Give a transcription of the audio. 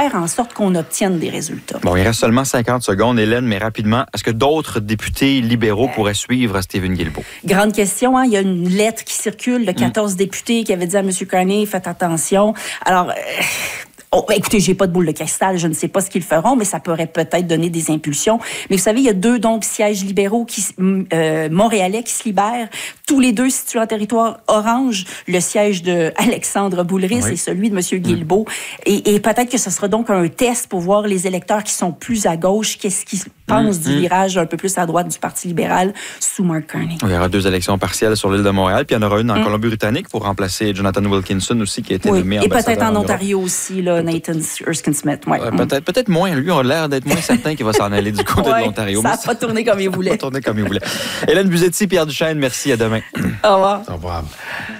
faire en sorte qu'on obtienne des résultats. Bon, il reste seulement 50 secondes, Hélène, mais rapidement, est-ce que d'autres députés libéraux pourraient suivre Stephen Guilbeault? Grande question, hein? Il y a une lettre qui circule de 14 députés qui avait dit à M. Carney, faites attention. Alors... écoutez, j'ai pas de boule de cristal, je ne sais pas ce qu'ils feront, mais ça pourrait peut-être donner des impulsions. Mais vous savez, il y a 2 donc sièges libéraux montréalais qui se libèrent, tous les 2 situés en territoire orange, le siège de Alexandre Boulris et celui de M. Guilbeault. Et peut-être que ce sera donc un test pour voir les électeurs qui sont plus à gauche, qu'est-ce qu'ils pensent du virage un peu plus à droite du Parti libéral sous Mark Carney. Il y aura 2 élections partielles sur l'île de Montréal, puis il y en aura une en Colombie-Britannique pour remplacer Jonathan Wilkinson aussi, qui a été nommé ambassadeur. Et peut-être en Ontario aussi, là, Nathan Erskine-Smith. Peut-être moins. Lui, on a l'air d'être moins certain qu'il va s'en aller du côté de l'Ontario. Ça n'a pas tourné comme il voulait. Hélène Buzetti, Pierre Duchesne, merci. À demain. Au revoir. Au revoir.